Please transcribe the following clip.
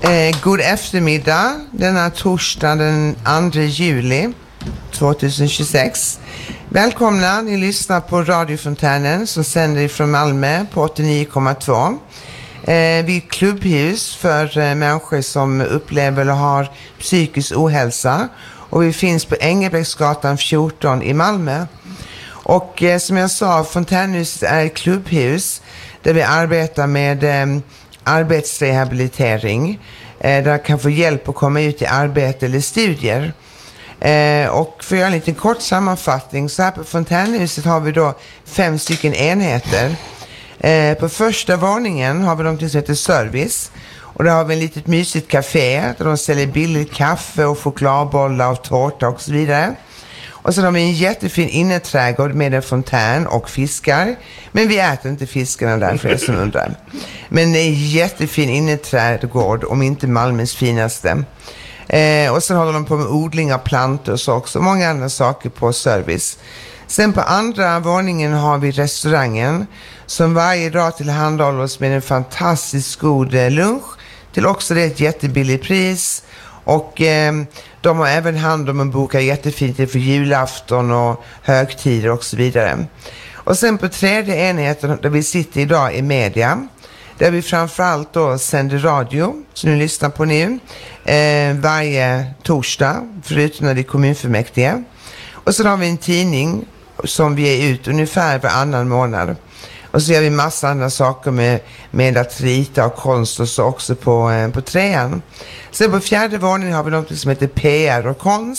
God eftermiddag denna torsdag den 2 juli 2026. Välkomna, ni lyssnar på radiofontänen som sänder från Malmö på 89,2. Vi är klubbhus för människor som upplever eller har psykisk ohälsa. Och vi finns på Engelbrektsgatan 14 i Malmö. Och som jag sa, Fontänhuset är ett klubbhus där vi arbetar med arbetsrehabilitering. Där man kan få hjälp att komma ut i arbete eller studier. Och för att göra en liten kort sammanfattning, så här på Fontänhuset har vi då 5 stycken enheter. På första våningen har vi något som heter service. Och där har vi en litet mysigt café där de säljer billigt kaffe och chokladbollar och tårta och så vidare. Och så har vi en jättefin inneträdgård med en fontän och fiskar. Men vi äter inte fiskarna där för er som undrar. Men det är en jättefin inneträdgård, om inte Malmös finaste. Och sen håller de på med odling av plantor och så också. Många andra saker på service. Sen på andra våningen har vi restaurangen som varje dag tillhandahåller oss med en fantastiskt god lunch. Till också det ett jättebilligt pris. Och de har även hand om att boka jättefint för julafton och högtider och så vidare. Och sen på tredje enheten där vi sitter idag i media. Där vi framförallt då sänder radio, som ni lyssnar på nu, varje torsdag, förutom när det är kommunfullmäktige. Och så har vi en tidning som vi är ut ungefär varannan månad. Och så gör vi massa andra saker med att rita och konst och så också på trean. Sen på fjärde våningen har vi något som heter PR och konst.